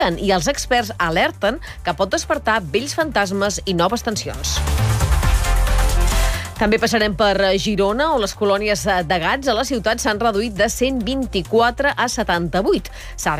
i els experts alerten que pot despertar vells fantasmes i noves tensions. També passarem per Girona, on les colònies de gats a la ciutat s'han reduït de 124 a 78. S'ha